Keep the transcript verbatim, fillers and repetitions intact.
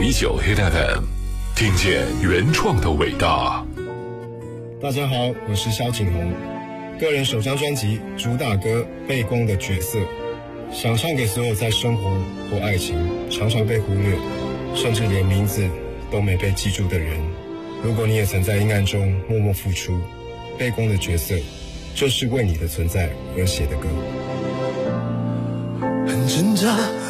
一九 Hit F M， 听见原创的伟大。 大家好，我是萧景宏，个人首张专辑主打歌《背光的角色》，想唱给所有在生活或爱情常常被忽略，甚至连名字都没被记住的人。如果你也曾在阴暗中默默付出，背光的角色就是为你的存在而写的歌。 很挣扎